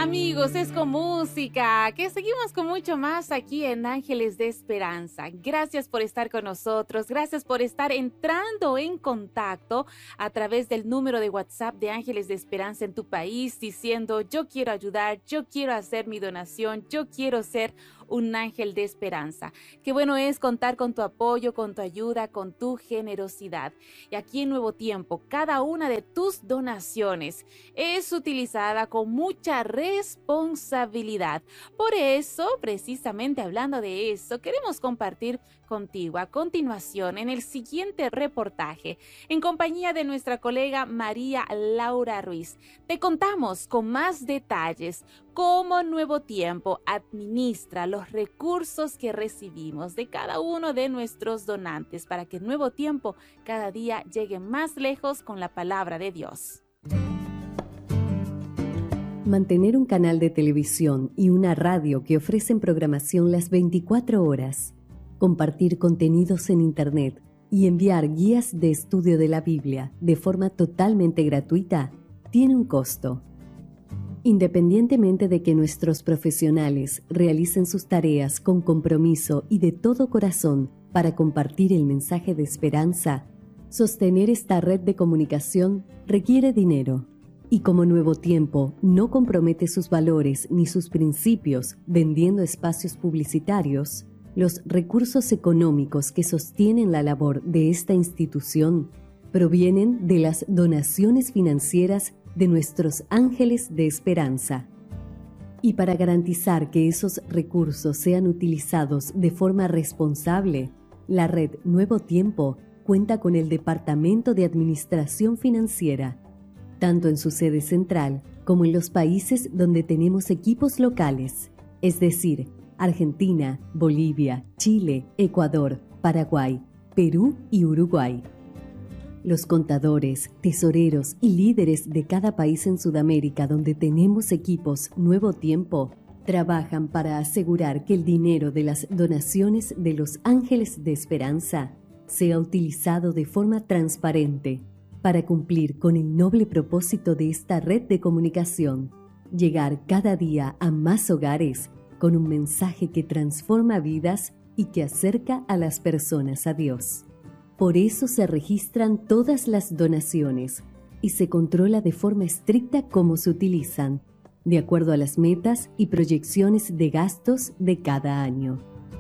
Amigos, es con música, que seguimos con mucho más aquí en Ángeles de Esperanza. Gracias por estar con nosotros, gracias por estar entrando en contacto a través del número de WhatsApp de Ángeles de Esperanza en tu país, diciendo yo quiero ayudar, yo quiero hacer mi donación, yo quiero ser un ángel de esperanza. Qué bueno es contar con tu apoyo, con tu ayuda, con tu generosidad. Y aquí en Nuevo Tiempo, cada una de tus donaciones es utilizada con mucha responsabilidad. Por eso, precisamente hablando de eso, queremos compartir contigo a continuación en el siguiente reportaje, en compañía de nuestra colega María Laura Ruiz. Te contamos con más detalles cómo Nuevo Tiempo administra los recursos que recibimos de cada uno de nuestros donantes para que Nuevo Tiempo cada día llegue más lejos con la palabra de Dios. Mantener un canal de televisión y una radio que ofrecen programación las 24 horas, compartir contenidos en Internet y enviar guías de estudio de la Biblia de forma totalmente gratuita tiene un costo. Independientemente de que nuestros profesionales realicen sus tareas con compromiso y de todo corazón para compartir el mensaje de esperanza, sostener esta red de comunicación requiere dinero. Y como Nuevo Tiempo no compromete sus valores ni sus principios vendiendo espacios publicitarios, los recursos económicos que sostienen la labor de esta institución provienen de las donaciones financieras de nuestros ángeles de esperanza. Y para garantizar que esos recursos sean utilizados de forma responsable, la red Nuevo Tiempo cuenta con el Departamento de Administración Financiera, tanto en su sede central como en los países donde tenemos equipos locales, es decir, Argentina, Bolivia, Chile, Ecuador, Paraguay, Perú y Uruguay. Los contadores, tesoreros y líderes de cada país en Sudamérica donde tenemos equipos Nuevo Tiempo trabajan para asegurar que el dinero de las donaciones de los Ángeles de Esperanza sea utilizado de forma transparente para cumplir con el noble propósito de esta red de comunicación, llegar cada día a más hogares con un mensaje que transforma vidas y que acerca a las personas a Dios. Por eso se registran todas las donaciones y se controla de forma estricta cómo se utilizan, de acuerdo a las metas y proyecciones de gastos de cada año.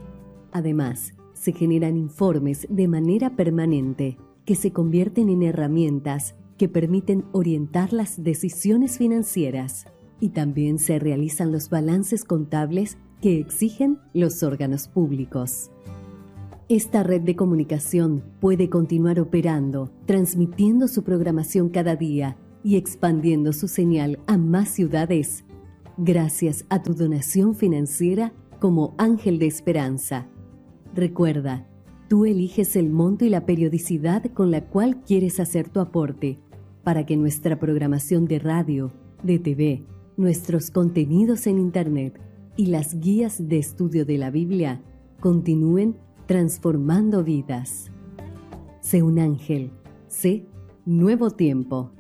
Además, se generan informes de manera permanente que se convierten en herramientas que permiten orientar las decisiones financieras, y también se realizan los balances contables que exigen los órganos públicos. Esta red de comunicación puede continuar operando, transmitiendo su programación cada día y expandiendo su señal a más ciudades, gracias a tu donación financiera como Ángel de Esperanza. Recuerda, tú eliges el monto y la periodicidad con la cual quieres hacer tu aporte para que nuestra programación de radio, de TV, nuestros contenidos en Internet y las guías de estudio de la Biblia continúen transformando vidas. Sé un ángel, sé Nuevo Tiempo.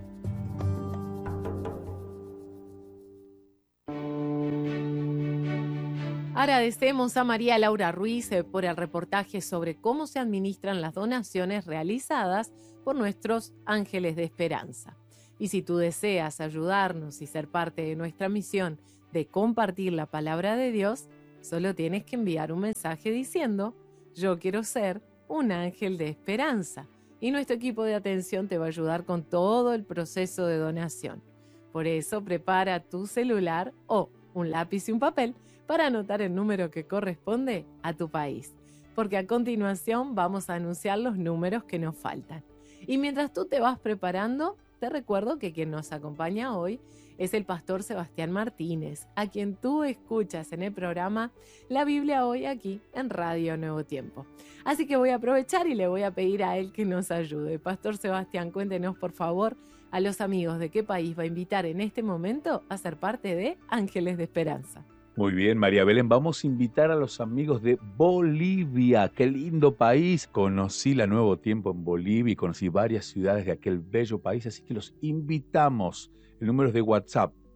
Agradecemos a María Laura Ruiz por el reportaje sobre cómo se administran las donaciones realizadas por nuestros ángeles de esperanza. Y si tú deseas ayudarnos y ser parte de nuestra misión de compartir la palabra de Dios, solo tienes que enviar un mensaje diciendo: yo quiero ser un ángel de esperanza. Y nuestro equipo de atención te va a ayudar con todo el proceso de donación. Por eso prepara tu celular o un lápiz y un papel para anotar el número que corresponde a tu país, porque a continuación vamos a anunciar los números que nos faltan. Y mientras tú te vas preparando, te recuerdo que quien nos acompaña hoy es el pastor Sebastián Martínez, a quien tú escuchas en el programa La Biblia Hoy aquí en Radio Nuevo Tiempo. Así que voy a aprovechar y le voy a pedir a él que nos ayude. Pastor Sebastián, cuéntenos por favor a los amigos de qué país va a invitar en este momento a ser parte de Ángeles de Esperanza. Muy bien, María Belén, vamos a invitar a los amigos de Bolivia. ¡Qué lindo país! Conocí la Nuevo Tiempo en Bolivia y conocí varias ciudades de aquel bello país, así que los invitamos. El número es de WhatsApp,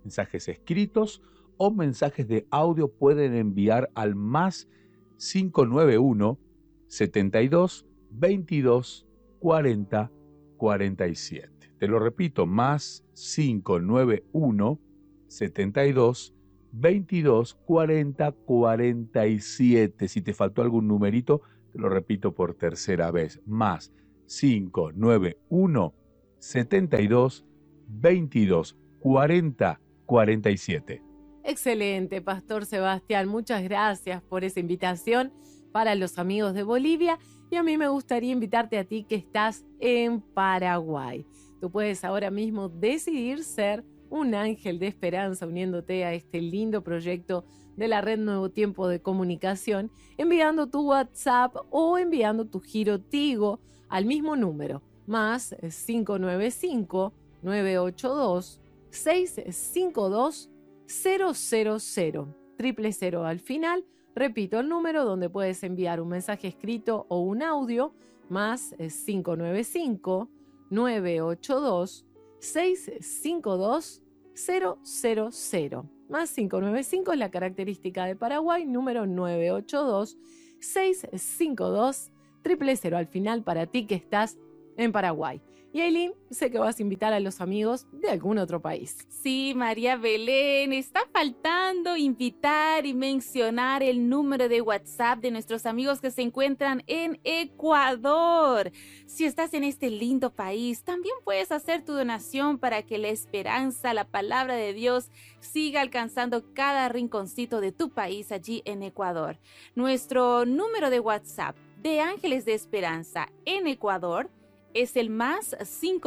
mensajes escritos o mensajes de audio pueden enviar al más 591 72 22 40 47. Te lo repito, más 591 72 22 40 47. Si te faltó algún numerito, te lo repito por tercera vez, más 591 72 22 40 47. Excelente, Pastor Sebastián. Muchas gracias por esa invitación para los amigos de Bolivia. Y a mí me gustaría invitarte a ti que estás en Paraguay. Tú puedes ahora mismo decidir ser un ángel de esperanza uniéndote a este lindo proyecto de la Red Nuevo Tiempo de Comunicación, enviando tu WhatsApp o enviando tu Giro Tigo al mismo número, más 595-982-652-000, 000 al final. Repito el número donde puedes enviar un mensaje escrito o un audio, más 595-982-652-000. Más 595 es la característica de Paraguay, número 982-652-000 al final para ti que estás en Paraguay. Y Aileen, sé que vas a invitar a los amigos de algún otro país. Sí, María Belén, está faltando invitar y mencionar el número de WhatsApp de nuestros amigos que se encuentran en Ecuador. Si estás en este lindo país, también puedes hacer tu donación para que la esperanza, la palabra de Dios, siga alcanzando cada rinconcito de tu país allí en Ecuador. Nuestro número de WhatsApp de Ángeles de Esperanza en Ecuador es el más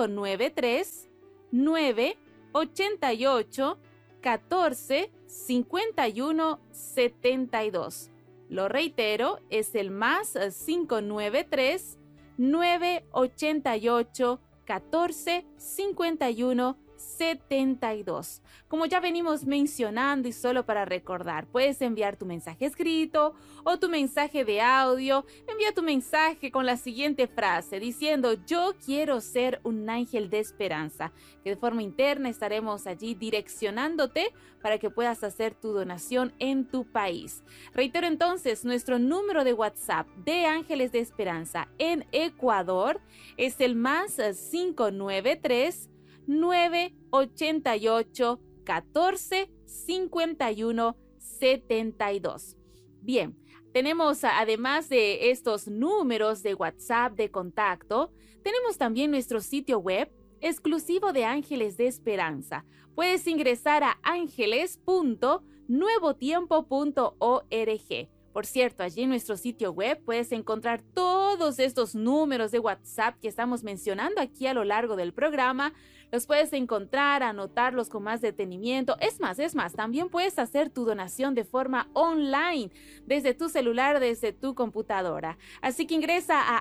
593-988-14-51-72. Lo reitero, es el más 593-988-14-51-72. Como ya venimos mencionando y solo para recordar, puedes enviar tu mensaje escrito o tu mensaje de audio. Envía tu mensaje con la siguiente frase diciendo: yo quiero ser un ángel de esperanza, que de forma interna estaremos allí direccionándote para que puedas hacer tu donación en tu país. Reitero entonces, nuestro número de WhatsApp de Ángeles de Esperanza en Ecuador es el más 593-988-14-51-72. Bien, tenemos además de estos números de WhatsApp de contacto, tenemos también nuestro sitio web exclusivo de Ángeles de Esperanza. Puedes ingresar a angeles.nuevotiempo.org. Por cierto, allí en nuestro sitio web puedes encontrar todos estos números de WhatsApp que estamos mencionando aquí a lo largo del programa. Los puedes encontrar, anotarlos con más detenimiento. Es más, también puedes hacer tu donación de forma online, desde tu celular, desde tu computadora. Así que ingresa a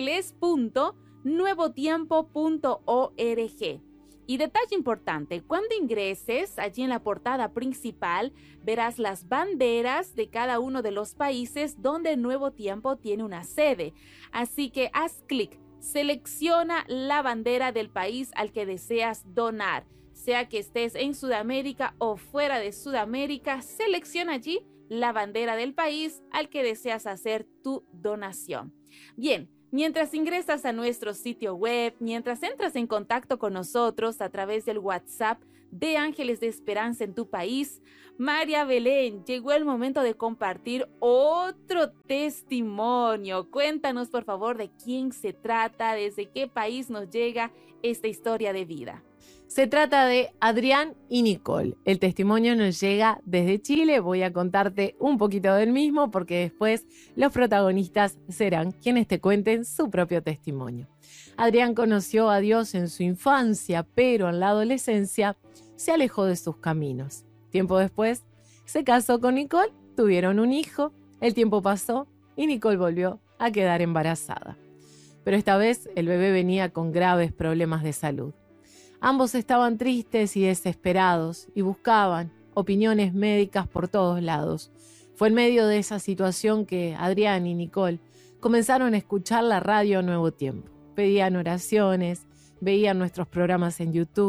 angeles.nuevotiempo.org. Y detalle importante, cuando ingreses allí en la portada principal, verás las banderas de cada uno de los países donde Nuevo Tiempo tiene una sede. Así que haz clic, selecciona la bandera del país al que deseas donar. Sea que estés en Sudamérica o fuera de Sudamérica, selecciona allí la bandera del país al que deseas hacer tu donación. Bien. Mientras ingresas a nuestro sitio web, mientras entras en contacto con nosotros a través del WhatsApp de Ángeles de Esperanza en tu país, María Belén, llegó el momento de compartir otro testimonio. Cuéntanos, por favor, de quién se trata, desde qué país nos llega esta historia de vida. Se trata de Adrián y Nicole. El testimonio nos llega desde Chile. Voy a contarte un poquito del mismo porque después los protagonistas serán quienes te cuenten su propio testimonio. Adrián conoció a Dios en su infancia, pero en la adolescencia se alejó de sus caminos. Tiempo después se casó con Nicole, tuvieron un hijo, el tiempo pasó y Nicole volvió a quedar embarazada. Pero esta vez el bebé venía con graves problemas de salud. Ambos estaban tristes y desesperados y buscaban opiniones médicas por todos lados. Fue en medio de esa situación que Adrián y Nicole comenzaron a escuchar la radio Nuevo Tiempo. Pedían oraciones, veían nuestros programas en YouTube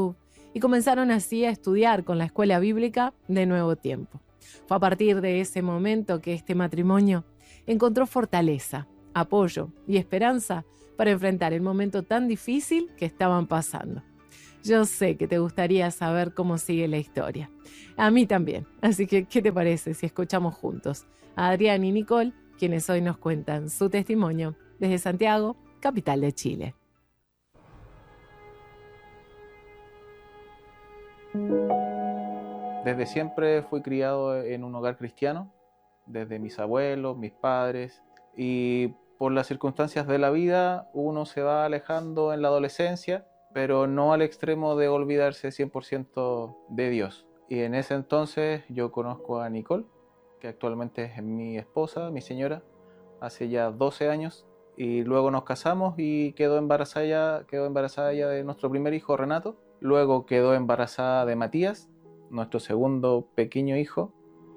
y comenzaron así a estudiar con la escuela bíblica de Nuevo Tiempo. Fue a partir de ese momento que este matrimonio encontró fortaleza, apoyo y esperanza para enfrentar el momento tan difícil que estaban pasando. Yo sé que te gustaría saber cómo sigue la historia. A mí también. Así que, ¿qué te parece si escuchamos juntos a Adrián y Nicole, quienes hoy nos cuentan su testimonio desde Santiago, capital de Chile? Desde siempre fui criado en un hogar cristiano, desde mis abuelos, mis padres, y por las circunstancias de la vida uno se va alejando en la adolescencia, pero no al extremo de olvidarse 100% de Dios. Y en ese entonces yo conozco a Nicole, que actualmente es mi esposa, mi señora, hace ya 12 años, y luego nos casamos y quedó embarazada ella de nuestro primer hijo, Renato. Luego quedó embarazada de Matías, nuestro segundo pequeño hijo.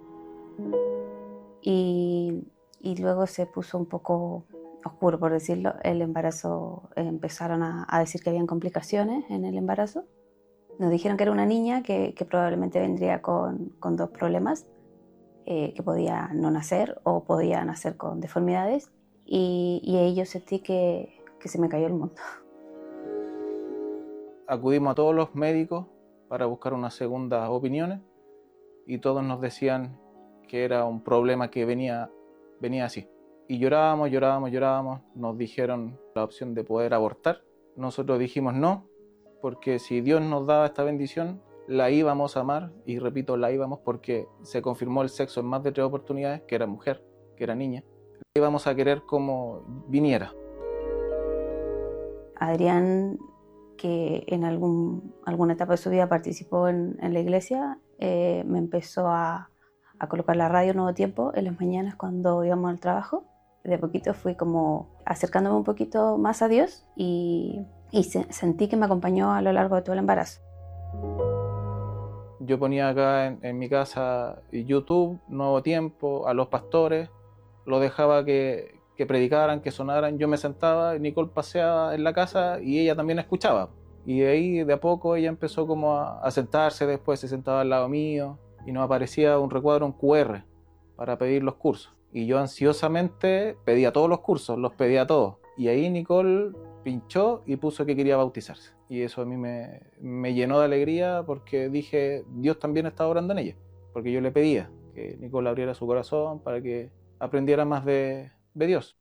Y luego se puso un poco oscuro, por decirlo. El embarazo, empezaron a decir que habían complicaciones en el embarazo. Nos dijeron que era una niña que probablemente vendría con dos problemas, que podía no nacer o podía nacer con deformidades. Y ahí yo sentí que se me cayó el mundo. Acudimos a todos los médicos para buscar unas segundas opiniones y todos nos decían que era un problema que venía así. Y llorábamos, nos dijeron la opción de poder abortar. Nosotros dijimos no, porque si Dios nos daba esta bendición, la íbamos a amar, y repito, la íbamos porque se confirmó el sexo en más de 3 oportunidades, que era mujer, que era niña. La íbamos a querer como viniera. Adrián, que en alguna etapa de su vida participó en la iglesia, me empezó a colocar la radio Nuevo Tiempo en las mañanas cuando íbamos al trabajo. De a poquito fui como acercándome un poquito más a Dios y sentí que me acompañó a lo largo de todo el embarazo. Yo ponía acá en mi casa YouTube, Nuevo Tiempo, a los pastores, lo dejaba que predicaran, que sonaran, yo me sentaba, Nicole paseaba en la casa y ella también escuchaba. Y de ahí de a poco ella empezó como a sentarse, después se sentaba al lado mío y nos aparecía un recuadro, un QR, para pedir los cursos. Y yo ansiosamente pedía todos los cursos, los pedía todos. Y ahí Nicole pinchó y puso que quería bautizarse. Y eso a mí me llenó de alegría porque dije, Dios también estaba orando en ella. Porque yo le pedía que Nicole abriera su corazón para que aprendiera más de Dios.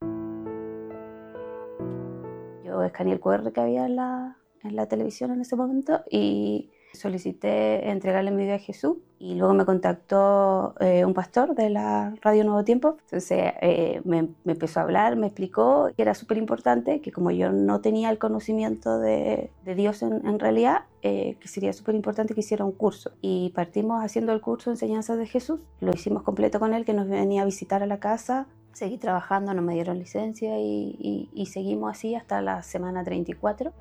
Yo escaneé el QR que había en la televisión en ese momento y solicité entregarle mi vida a Jesús, y luego me contactó un pastor de la radio Nuevo Tiempo. Entonces me empezó a hablar, me explicó que era súper importante, que como yo no tenía el conocimiento de Dios en realidad, que sería súper importante que hiciera un curso. Y partimos haciendo el curso de Enseñanzas de Jesús. Lo hicimos completo con él, que nos venía a visitar a la casa. Seguí trabajando, no me dieron licencia y seguimos así hasta la semana 34.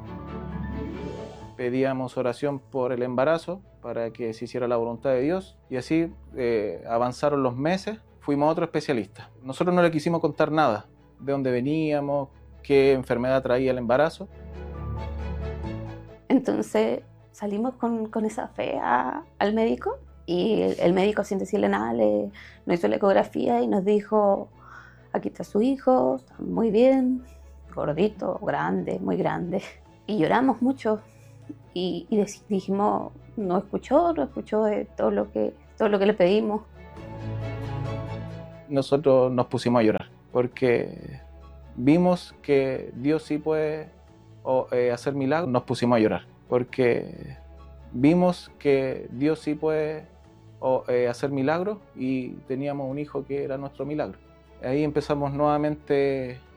Pedíamos oración por el embarazo para que se hiciera la voluntad de Dios, y así avanzaron los meses. Fuimos a otro especialista. Nosotros no le quisimos contar nada, de dónde veníamos, qué enfermedad traía el embarazo. Entonces salimos con esa fe al médico, y el médico, sin decirle nada, nos hizo la ecografía y nos dijo: aquí está su hijo, está muy bien, gordito, grande, muy grande. Y lloramos mucho. Y dijimos, no escuchó de todo lo que le pedimos. Nosotros nos pusimos a llorar porque vimos que Dios sí puede hacer milagros. Nos pusimos a llorar porque vimos que Dios sí puede hacer milagros, y teníamos un hijo que era nuestro milagro. Ahí empezamos nuevamente